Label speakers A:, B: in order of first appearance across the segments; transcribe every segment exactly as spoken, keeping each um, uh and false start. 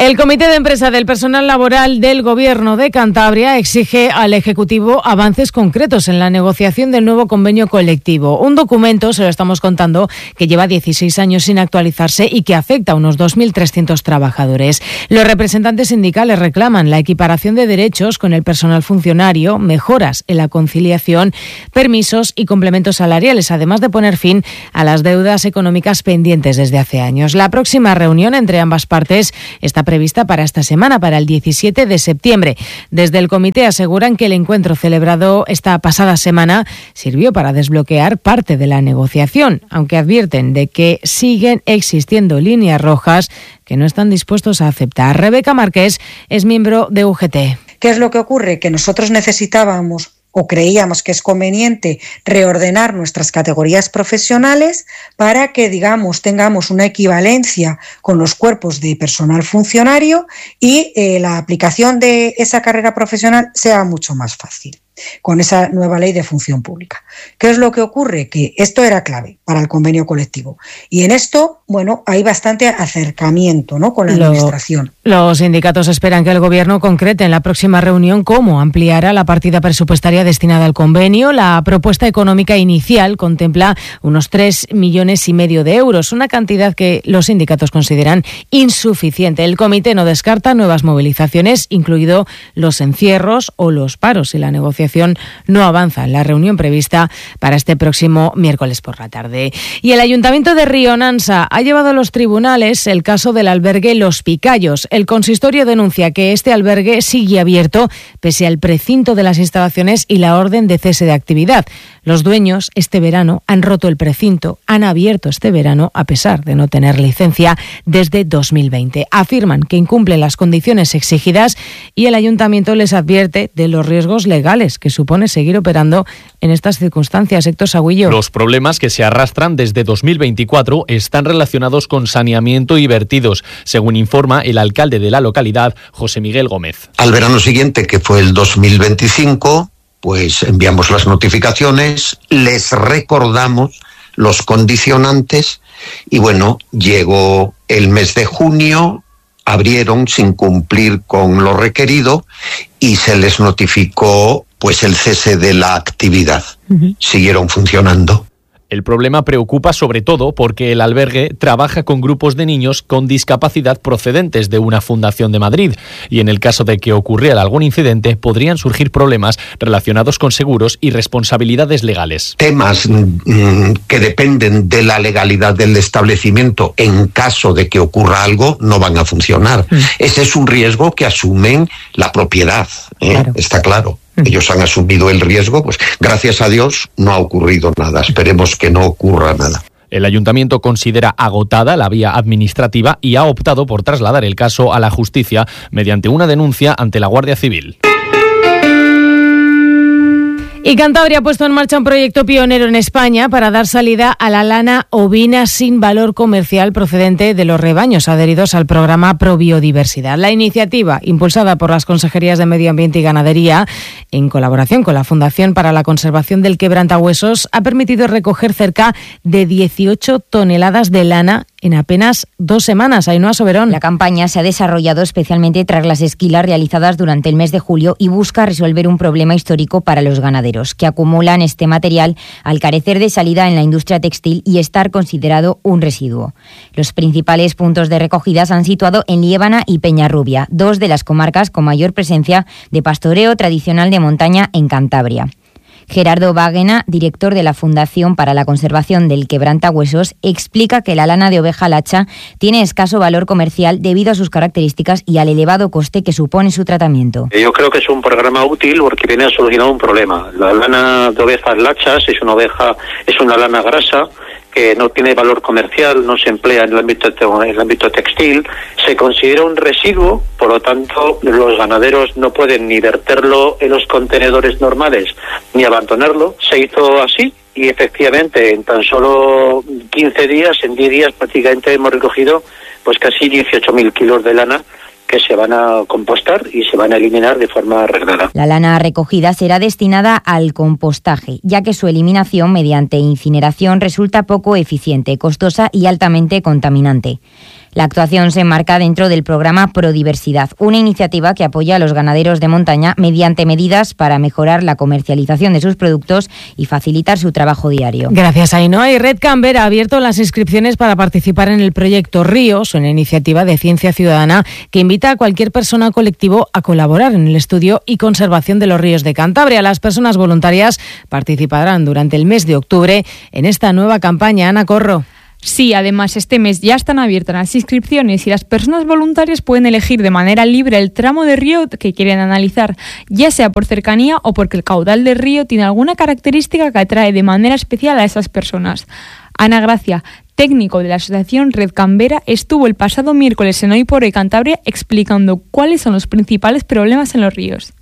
A: El Comité de Empresa del Personal Laboral del Gobierno de Cantabria exige al Ejecutivo avances concretos en la negociación del nuevo convenio colectivo. Un documento, se lo estamos contando, que lleva dieciséis años sin actualizarse y que afecta a unos dos mil trescientos trabajadores. Los representantes sindicales reclaman la equiparación de derechos con el personal funcionario, mejoras en la conciliación, permisos y complementos salariales, además de poner fin a las deudas económicas pendientes desde hace años. La próxima reunión entre ambas partes está prevista para esta semana, para el diecisiete de septiembre. Desde el comité aseguran que el encuentro celebrado esta pasada semana sirvió para desbloquear parte de la negociación, aunque advierten de que siguen existiendo líneas rojas que no están dispuestos a aceptar. Rebeca Márquez es miembro de U G T.
B: ¿Qué es lo que ocurre? Que nosotros necesitábamos o creíamos que es conveniente reordenar nuestras categorías profesionales para que, digamos, tengamos una equivalencia con los cuerpos de personal funcionario y eh, la aplicación de esa carrera profesional sea mucho más fácil con esa nueva ley de función pública. ¿Qué es lo que ocurre? Que esto era clave para el convenio colectivo y en esto, bueno, hay bastante acercamiento, ¿no?, con la
A: Lo,
B: administración.
A: Los sindicatos esperan que el Gobierno concrete en la próxima reunión cómo ampliará la partida presupuestaria destinada al convenio. La propuesta económica inicial contempla unos tres millones y medio de euros, una cantidad que los sindicatos consideran insuficiente. El comité no descarta nuevas movilizaciones, incluido los encierros o los paros, y la negociación no avanza en la reunión prevista para este próximo miércoles por la tarde. Y el Ayuntamiento de Río Nansa ha llevado a los tribunales el caso del albergue Los Picayos. El consistorio denuncia que este albergue sigue abierto pese al precinto de las instalaciones y la orden de cese de actividad. Los dueños este verano han roto el precinto, han abierto este verano a pesar de no tener licencia desde dos mil veinte. Afirman que incumplen las condiciones exigidas y el Ayuntamiento les advierte de los riesgos legales que supone seguir operando en estas circunstancias. Héctor Sagüillo.
C: Los problemas que se arrastran desde dos mil veinticuatro están relacionados con saneamiento y vertidos, según informa el alcalde de la localidad, José Miguel Gómez.
D: Al verano siguiente, que fue el dos mil veinticinco, pues enviamos las notificaciones, les recordamos los condicionantes y bueno, llegó el mes de junio, abrieron sin cumplir con lo requerido y se les notificó pues el cese de la actividad. Uh-huh. Siguieron funcionando.
C: El problema preocupa sobre todo porque el albergue trabaja con grupos de niños con discapacidad procedentes de una fundación de Madrid y en el caso de que ocurriera algún incidente podrían surgir problemas relacionados con seguros y responsabilidades legales.
D: Temas mmm, que dependen de la legalidad del establecimiento en caso de que ocurra algo no van a funcionar. Mm. Ese es un riesgo que asumen la propiedad, ¿eh? Claro. Está claro. Ellos han asumido el riesgo, pues gracias a Dios no ha ocurrido nada. Esperemos que no ocurra nada.
C: El ayuntamiento considera agotada la vía administrativa y ha optado por trasladar el caso a la justicia mediante una denuncia ante la Guardia Civil.
A: Y Cantabria ha puesto en marcha un proyecto pionero en España para dar salida a la lana ovina sin valor comercial procedente de los rebaños adheridos al programa Probiodiversidad. La iniciativa, impulsada por las Consejerías de Medio Ambiente y Ganadería, en colaboración con la Fundación para la Conservación del Quebrantahuesos, ha permitido recoger cerca de dieciocho toneladas de lana en apenas dos semanas. Ainhoa Soberón.
E: La campaña se ha desarrollado especialmente tras las esquilas realizadas durante el mes de julio y busca resolver un problema histórico para los ganaderos, que acumulan este material al carecer de salida en la industria textil y estar considerado un residuo. Los principales puntos de recogida se han situado en Liébana y Peñarrubia, dos de las comarcas con mayor presencia de pastoreo tradicional de montaña en Cantabria. Gerardo Báguena, director de la Fundación para la Conservación del Quebrantahuesos, explica que la lana de oveja lacha tiene escaso valor comercial debido a sus características y al elevado coste que supone su tratamiento.
F: Yo creo que es un programa útil porque viene a solucionar un problema. La lana de ovejas lachas es una oveja, es una lana grasa que no tiene valor comercial, no se emplea en el ámbito, en el ámbito textil, se considera un residuo, por lo tanto los ganaderos no pueden ni verterlo en los contenedores normales ni abandonarlo. Se hizo así y efectivamente en tan solo quince días, en diez días prácticamente hemos recogido pues casi dieciocho mil kilos de lana que se van a compostar y se van a eliminar de forma reglada.
E: La lana recogida será destinada al compostaje, ya que su eliminación mediante incineración resulta poco eficiente, costosa y altamente contaminante. La actuación se enmarca dentro del programa Prodiversidad, una iniciativa que apoya a los ganaderos de montaña mediante medidas para mejorar la comercialización de sus productos y facilitar su trabajo diario.
A: Gracias, Ainhoa. Y Red Camber ha abierto las inscripciones para participar en el proyecto Ríos, una iniciativa de ciencia ciudadana que invita a cualquier persona o colectivo a colaborar en el estudio y conservación de los ríos de Cantabria. Las personas voluntarias participarán durante el mes de octubre en esta nueva campaña. Ana Corro.
G: Sí, además este mes ya están abiertas las inscripciones y las personas voluntarias pueden elegir de manera libre el tramo de río que quieren analizar, ya sea por cercanía o porque el caudal del río tiene alguna característica que atrae de manera especial a esas personas. Ana Gracia, técnico de la Asociación Red Cambera, estuvo el pasado miércoles en Hoy por Hoy Cantabria explicando cuáles son los principales problemas en los ríos.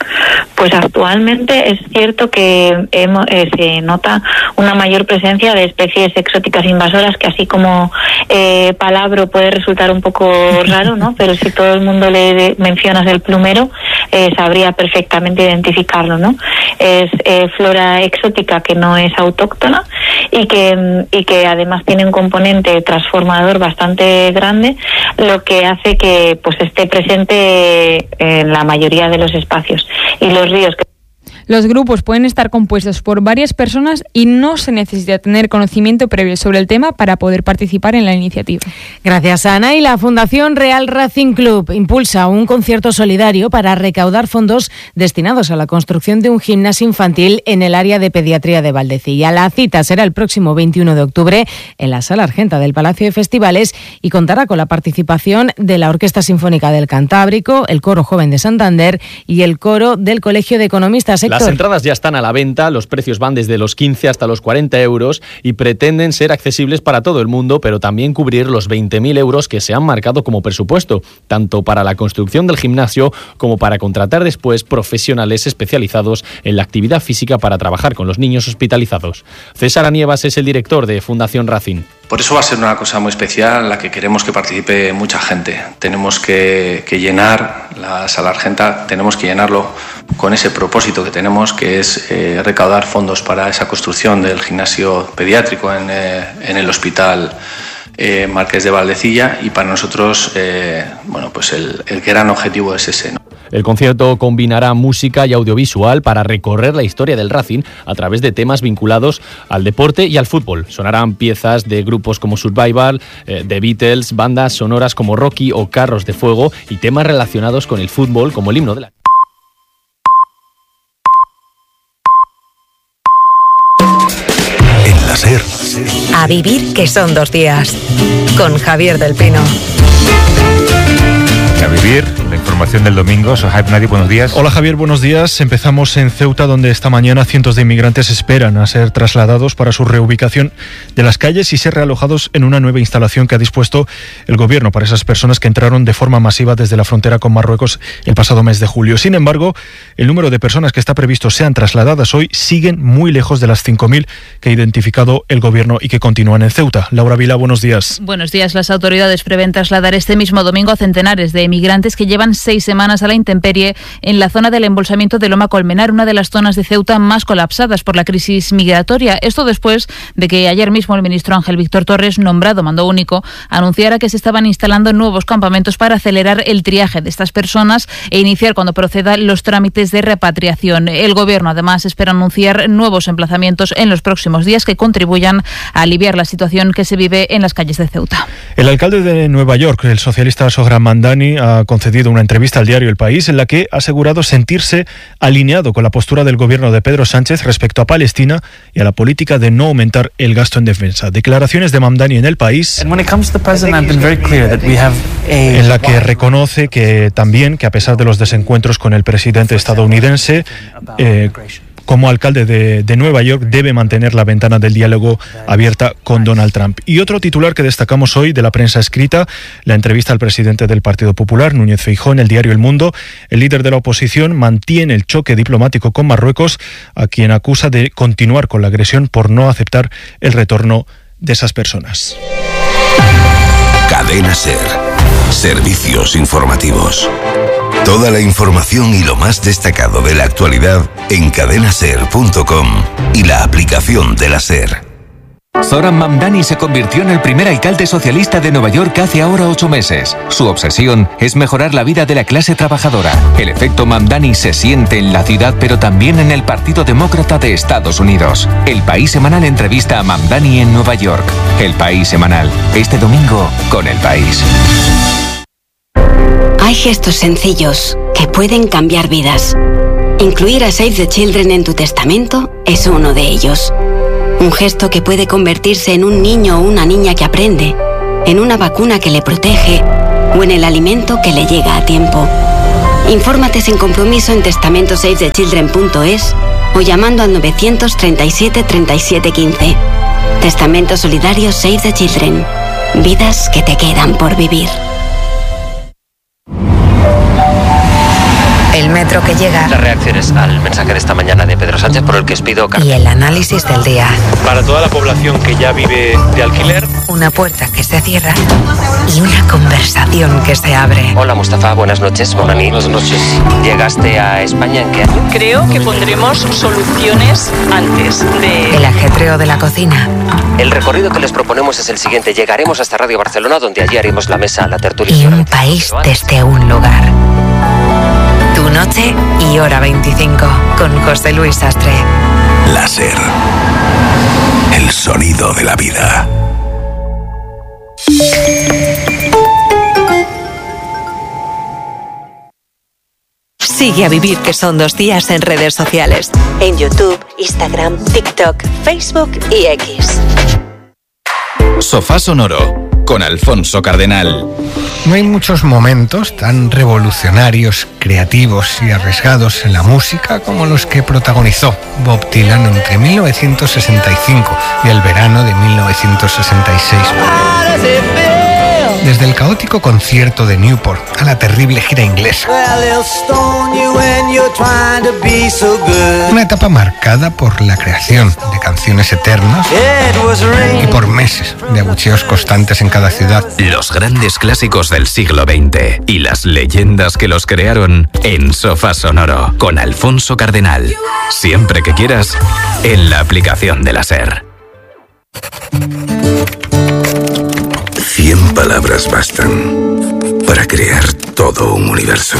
H: Pues actualmente es cierto que hemos, eh, se nota una mayor presencia de especies exóticas invasoras, que así como eh, palabra puede resultar un poco raro, ¿no? Pero si todo el mundo le mencionas el plumero, eh, sabría perfectamente identificarlo, ¿no? Es eh, flora exótica que no es autóctona y que, y que además tiene un componente transformador bastante grande, lo que hace que pues esté presente en la mayoría de los espacios. Y los ríos que
G: Los grupos pueden estar compuestos por varias personas y no se necesita tener conocimiento previo sobre el tema para poder participar en la iniciativa.
A: Gracias, Ana. Y la Fundación Real Racing Club impulsa un concierto solidario para recaudar fondos destinados a la construcción de un gimnasio infantil en el área de pediatría de Valdecilla. La cita será el próximo veintiuno de octubre en la Sala Argenta del Palacio de Festivales y contará con la participación de la Orquesta Sinfónica del Cantábrico, el Coro Joven de Santander y el Coro del Colegio de Economistas.
C: Las entradas ya están a la venta, los precios van desde los quince hasta los cuarenta euros y pretenden ser accesibles para todo el mundo, pero también cubrir los veinte mil euros que se han marcado como presupuesto, tanto para la construcción del gimnasio como para contratar después profesionales especializados en la actividad física para trabajar con los niños hospitalizados. César Anievas es el director de Fundación Racing.
I: Por eso va a ser una cosa muy especial en la que queremos que participe mucha gente. Tenemos que, que llenar la Sala Argenta, tenemos que llenarlo con ese propósito que tenemos, que es eh, recaudar fondos para esa construcción del gimnasio pediátrico en, eh, en el Hospital eh, Marqués de Valdecilla, y para nosotros eh, bueno, pues el, el gran objetivo es ese, ¿no?
C: El concierto combinará música y audiovisual para recorrer la historia del Racing a través de temas vinculados al deporte y al fútbol. Sonarán piezas de grupos como Survival, eh, The Beatles, bandas sonoras como Rocky o Carros de Fuego y temas relacionados con el fútbol como el himno de la...
J: En la SER.
K: A vivir que son dos días. Con Javier del Pino.
L: A vivir, la información del domingo. Sohaib Nadi, buenos días.
M: Hola Javier, buenos días. Empezamos en Ceuta, donde esta mañana cientos de inmigrantes esperan a ser trasladados para su reubicación de las calles y ser realojados en una nueva instalación que ha dispuesto el gobierno para esas personas que entraron de forma masiva desde la frontera con Marruecos el pasado mes de julio. Sin embargo, el número de personas que está previsto sean trasladadas hoy siguen muy lejos de las cinco mil que ha identificado el gobierno y que continúan en Ceuta. Laura Vila, buenos días.
N: Buenos días. Las autoridades prevén trasladar este mismo domingo a centenares de migrantes que llevan seis semanas a la intemperie en la zona del embolsamiento de Loma Colmenar, una de las zonas de Ceuta más colapsadas por la crisis migratoria. Esto después de que ayer mismo el ministro Ángel Víctor Torres, nombrado mando único, anunciara que se estaban instalando nuevos campamentos para acelerar el triaje de estas personas e iniciar cuando proceda los trámites de repatriación. El gobierno además espera anunciar nuevos emplazamientos en los próximos días que contribuyan a aliviar la situación que se vive en las calles de Ceuta.
M: El alcalde de Nueva York, el socialista Sohran Mamdani, ha concedido una entrevista al diario El País en la que ha asegurado sentirse alineado con la postura del gobierno de Pedro Sánchez respecto a Palestina y a la política de no aumentar el gasto en defensa. Declaraciones de Mamdani en El País, en la que reconoce que también que a pesar de los desencuentros con el presidente estadounidense, eh, como alcalde de, de Nueva York debe mantener la ventana del diálogo abierta con Donald Trump. Y otro titular que destacamos hoy de la prensa escrita, la entrevista al presidente del Partido Popular, Núñez Feijóo, en el diario El Mundo. El líder de la oposición mantiene el choque diplomático con Marruecos, a quien acusa de continuar con la agresión por no aceptar el retorno de esas personas.
J: Cadena SER. Servicios informativos. Toda la información y lo más destacado de la actualidad en cadena ser punto com y la aplicación de la SER.
O: Zoran Mamdani se convirtió en el primer alcalde socialista de Nueva York hace ahora ocho meses. Su obsesión es mejorar la vida de la clase trabajadora. El efecto Mamdani se siente en la ciudad, pero también en el Partido Demócrata de Estados Unidos. El País Semanal entrevista a Mamdani en Nueva York. El País Semanal, este domingo con El País.
P: Hay gestos sencillos que pueden cambiar vidas. Incluir a Save the Children en tu testamento es uno de ellos. Un gesto que puede convertirse en un niño o una niña que aprende, en una vacuna que le protege o en el alimento que le llega a tiempo. Infórmate sin compromiso en testamento save the children punto es o llamando al novecientos treinta y siete treinta y siete quince. Testamento solidario Save the Children. Vidas que te quedan por vivir.
K: El metro que llega.
Q: Las reacciones al mensaje de esta mañana de Pedro Sánchez, por el que os pido...
K: Y el análisis del día.
R: Para toda la población que ya vive de alquiler.
K: Una puerta que se cierra y una conversación que se abre.
Q: Hola Mustafa, buenas noches. Buenas noches. ¿Llegaste a España en qué año?
S: Creo que pondremos soluciones antes de...
K: El ajetreo de la cocina.
Q: El recorrido que les proponemos es el siguiente. Llegaremos hasta Radio Barcelona, donde allí haremos la mesa, la tertulia.
K: Y un país desde un lugar. Tu noche y hora veinticinco con José Luis Sastre.
J: Láser. El sonido de la vida.
K: Sigue a Vivir que son dos días en redes sociales. En YouTube, Instagram, TikTok, Facebook y X.
T: Sofá Sonoro con Alfonso Cardenal.
U: No hay muchos momentos tan revolucionarios, creativos y arriesgados en la música como los que protagonizó Bob Dylan entre mil novecientos sesenta y cinco y el verano de mil novecientos sesenta y seis. Desde el caótico concierto de Newport a la terrible gira inglesa. Una etapa marcada por la creación de canciones eternas y por meses de abucheos constantes en cada ciudad.
T: Los grandes clásicos del siglo veinte y las leyendas que los crearon en Sofá Sonoro con Alfonso Cardenal. Siempre que quieras, en la aplicación de la SER.
J: Cien palabras bastan para crear todo un universo.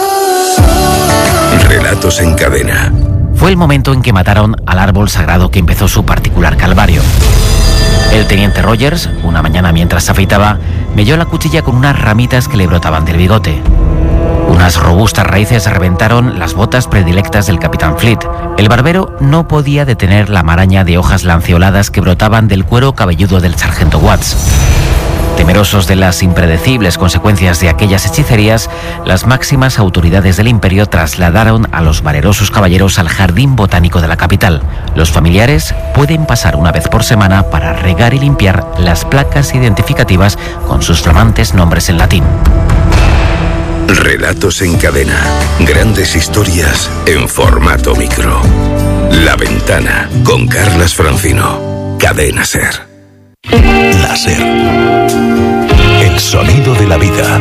J: Relatos en cadena.
V: Fue el momento en que mataron al árbol sagrado que empezó su particular calvario. El teniente Rogers, una mañana mientras se afeitaba, melló la cuchilla con unas ramitas que le brotaban del bigote. Unas robustas raíces reventaron las botas predilectas del capitán Fleet. El barbero no podía detener la maraña de hojas lanceoladas que brotaban del cuero cabelludo del sargento Watts. Temerosos de las impredecibles consecuencias de aquellas hechicerías, las máximas autoridades del imperio trasladaron a los valerosos caballeros al jardín botánico de la capital. Los familiares pueden pasar una vez por semana para regar y limpiar las placas identificativas con sus flamantes nombres en latín.
J: Relatos en cadena. Grandes historias en formato micro. La Ventana con Carlas Francino. Cadena SER. Láser. El sonido de la vida.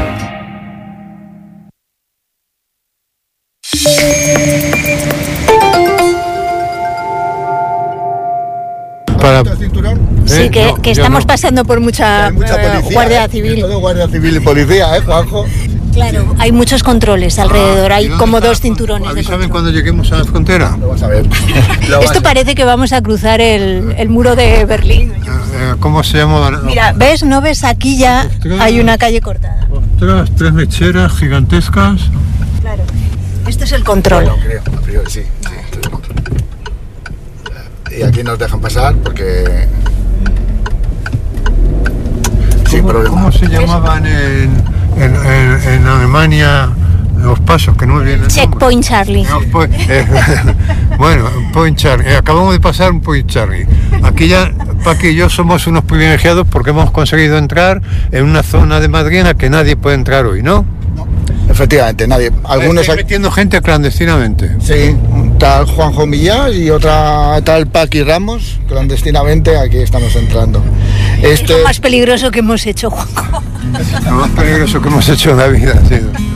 W: Para...
X: Sí, que,
W: no,
X: que estamos
W: no.
X: pasando por mucha,
W: mucha
X: eh,
W: policía,
X: guardia
W: ¿eh?
X: civil.
W: Todo guardia civil y policía, ¿eh, Juanjo?
X: Claro, hay muchos controles alrededor,
W: Ah,
X: hay como
W: está?
X: dos cinturones.
W: Avísame cuando lleguemos a la frontera. Lo vas a ver. Lo vas
X: Esto
W: a...
X: parece que vamos a cruzar el, el muro de Berlín.
W: Eh, ¿Cómo se llama?
X: Mira, ¿ves? ¿No ves? Aquí ya
W: Ostras.
X: hay una calle cortada.
W: Ostras, tres mecheras gigantescas.
X: Claro. Esto es el control.
W: Bueno, creo, a priori sí, sí, esto es el control. Y aquí nos dejan pasar porque... Sin problema. ¿Cómo se llamaban en, en, en, en Alemania los pasos que no me vienen?
X: Checkpoint Charlie.
W: No, pues, eh, bueno, Point Charlie. Eh, acabamos de pasar un Point Charlie. Aquí ya Paqui y yo somos unos privilegiados porque hemos conseguido entrar en una zona de Madrid en la que nadie puede entrar hoy, ¿no?
Y: Efectivamente, nadie. Algunos
W: Estoy metiendo gente clandestinamente.
Y: Sí, tal Juanjo Millás y otra tal Paqui Ramos, clandestinamente aquí estamos entrando.
X: Este... Es lo más peligroso que hemos hecho, Juanjo.
W: Lo más peligroso que hemos hecho en la vida ha sido.